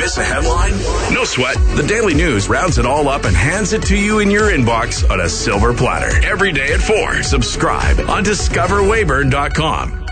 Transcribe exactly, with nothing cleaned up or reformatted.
Miss a headline? No sweat. The Daily News rounds it all up and hands it to you in your inbox on a silver platter. Every day at four. Subscribe on discover weyburn dot com.